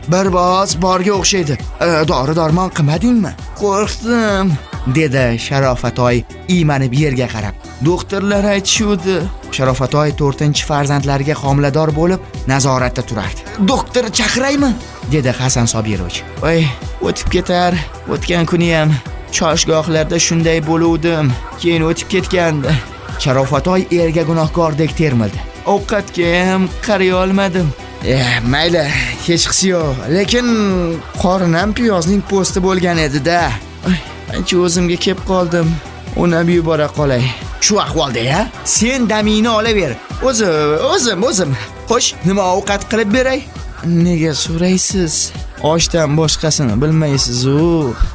bir boz borga o'xshaydi. Dori-dormon qilmadingmi? Qo'rqdim, dedi Sharofatoy iymanib yerga qarab. Doktorlar aytishuvdi. Sharofatoy 4-farzandlariga homilador bo'lib nazoratda turardi. Doktor chaqiraymi? dedi Hasan Sobirovich. Voy, o'tib ketar. O'tgan kuni ham choshgohlarda shunday bo'luvdim. Keyin o'tib ketgandi. Sharofatoy erga gunohkordek termildi. Ovqatga ham qariy olmadim. Mayli, hech qisi yo'q. Lekin qorinam piyozning po'sti bo'lgan edi-da. Ancha o'zimga kelib qoldim. Unab yubora qolay. Shu ahvolda-ya? Sen damingni olaver. O'zim. Xo'sh, nima ovqat qilib beray? Nega so'raysiz? Oshdan boshqasini bilmaysiz-ku.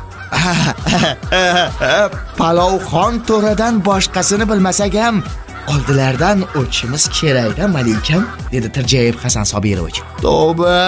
Palovxon to'radan boshqasini bilmasak ham oldilardan o'tishimiz kerak-da, malikam, dedi tirjayib Hasan Sobirovich. Tavba,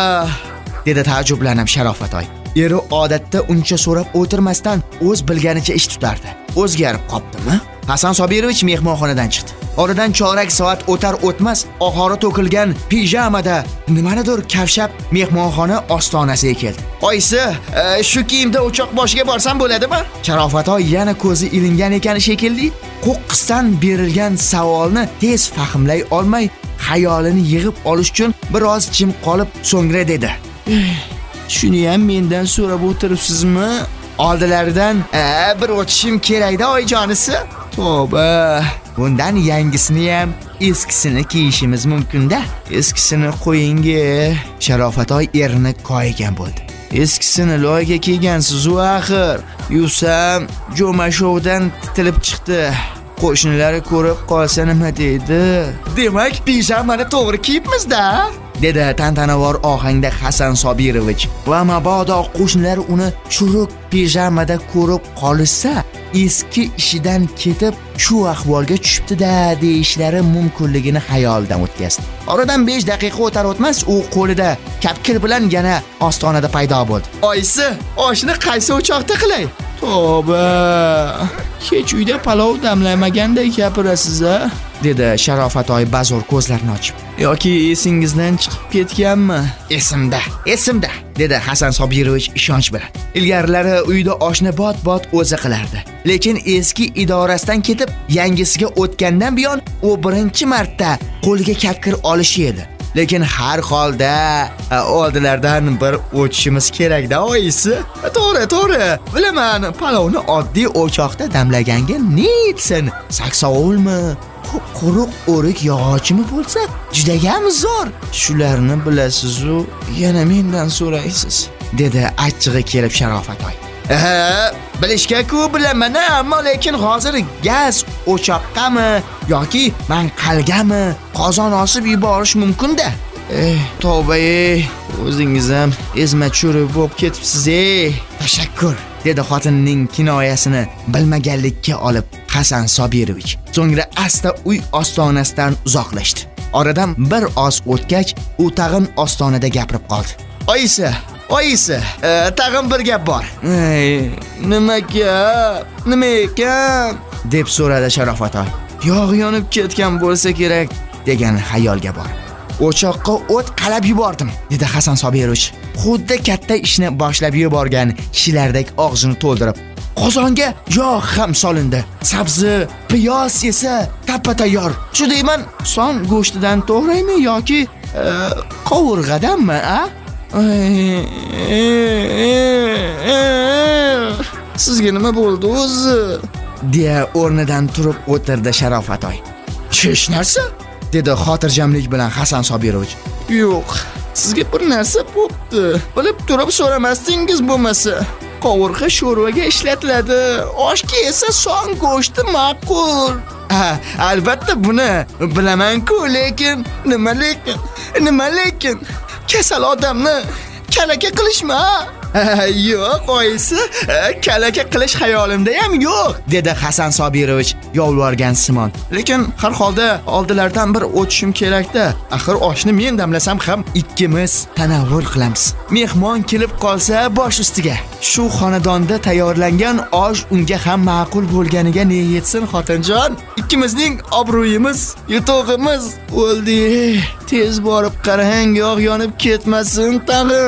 dedi taajjublanib Sharofatoy. Eri odatda uncha so'rab o'tirmasdan o'z bilganicha ish tutardi. O'zgarib qopdimi? Hasan Sobirovich mehmonxonadan chiqdi. Oradan chorak soat o'tar-o'tmas ohori to'kilgan pijamada nimanidir kavshab mehmonxona ostonasiga keldi. Oyisi, shu kiyimda o'choq boshiga borsam bo'ladimi? Sharofatoy yana ko'zi ilingan ekan shekilli, qo'qqisdan berilgan savolni tez fahmlay olmay, xayolini yig'ib olish uchun biroz jim qolib, so'ngra dedi. Shuni ham mendan so'rab o'tiribsizmi? Oldilaridan bir o'tishim kerak-da, oyijonisi. Tavba, bundan yangisini ham eskisini kiyishimiz mumkin-da. Eskisini qo'yingi. Sharofatoy erini koyigan bo'ldi. Eskisini loyga kiygansiz-ku axir. Yusam jo'mashovdan titilib chiqdi. Qo'shnilari ko'rib qolsa nima deydi? Demak, pijamani to'g'ri kiyibmiz-da, dedi tantanavor ohangda Hasan Sobirovich. Va mabodo qo'shnilar uni churuk pijamada ko'rib qolsa, eski ishidan ketib shu ahvolga tushibdi-da deyishlari mumkinligini xayolidan o'tkazdi. Oradan 5 daqiqa o'tar-o'tmas u qo'lida kapkir bilan yana ostonada paydo bo'ldi. Oyisi, oshni qaysi o'choqda qilay? Tavba, hech uyda palov damlamagandek gapirasiz-a, dedi Sharofatoy bazo'r ko'zlarini ochib. Yoki esingizdan chiqib ketganmi? Esimda, dedi Hasan Sobirovich ishonch bilan. Ilgarilari uyda oshni bot-bot o'zi qilardi. Lekin eski idorasidan ketib, yangisiga o'tgandan buyon u birinchi marta qo'liga kapkir olishi edi. Lekin har holda oldilardan bir o'tishimiz kerak-da, oyisi. To'g'ri. Bilaman, palovni oddiy o'choqda damlaganga neytsin? Saksovulmi? Quruq o'rik yog'ochimi bo'lsa, juda ham zo'r. Shularni bilasiz-ku, yana mendan so'raysiz, dedi achchig'i kelib Sharofatoy. Bilishga-ku bilaman, ammo lekin hozir gaz o'choqqami yoki manqalgami qozon osib yuborish mumkin-da. Tavba, o'zingiz ham ezma-cho'ri bo'lib ketibsiz. Tashakkur, dedi xotinining kinoyasini bilmaganlikka olib Hasan Sobirovich. So'ngra asta uy ostonasidan uzoqlashdi. Oradan bir oz o'tgach, u tag'in ostonada gapirib qoldi. Oyisi, tag'in bir gap bor. Nima gap? Nima ekan? deb so'radi Sharofatoy. Yog' yonib ketgan bo'lsa kerak, degan xayolga bor. O'choqqa o't qalab yubordim, dedi Hasan Sobirovich. Xuddi katta ishni boshlab yuborgan kishilardek og'zini to'ldirib. Qozonga yog' ham solindi. Sabzi, piyoz esa tappa-tayyor. Shu deyman, son go'shtidan to'g'raymi yoki qovurg'adanmi, a? Sizga nima bo'ldi o'zi? deya o'rnidan turib o'tirdi Sharofatoy. Hech narsa, dedi xotirjamlik bilan Hasan Sobirovich. Yo'q, sizga bir narsa bo'pti. Bilib turib so'ramasdingiz bo'lmasa. Qovurg'a sho'rvaga ishlatiladi, oshga esa son go'shti ma'qul. Albatta buni bilaman-ku, lekin nima lekin? Kasal odamni kalaka qilishma. Yo'q, oyisi, kalaka qilish xayolimda ham yo'q, dedi Hasan Sobirovich yolvorgan simon. Lekin har holda oldilardan bir o'tishim kerak-da. Axir oshni men damlasam ham ikkimiz tanavvur qilamiz. Mehmon kelib qolsa bosh ustiga. Shu xonadonda tayyorlangan osh unga ham ma'qul bo'lganiga ne yetsin xotinjon? Ikkimizning obro'yimiz, yutug'imiz o'ldi. Tez borib qarang, yog' yonib ketmasin tag'in.